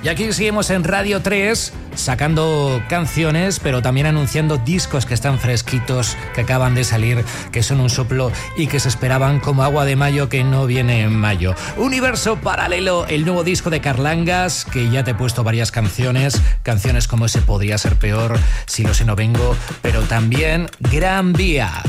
Y aquí seguimos en Radio 3 sacando canciones, pero también anunciando discos que están fresquitos, que acaban de salir, que son un soplo y que se esperaban como agua de mayo que no viene en mayo. Universo Paralelo, el nuevo disco de Carlangas, que ya te he puesto varias canciones como Ese podría ser peor, Si lo sé no vengo, pero también Gran Vía.